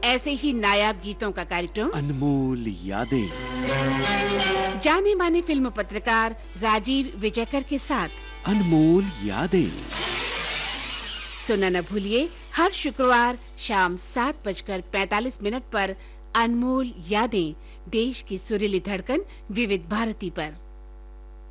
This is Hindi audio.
ऐसे ही नायाब गीतों का कार्यक्रम अनमोल यादें। जाने माने फिल्म पत्रकार राजीव विजयकर के साथ अनमोल यादें। सुनना न भूलिए हर शुक्रवार शाम 7:45 पर अनमोल यादें, देश की सुरीली धड़कन विविध भारती पर।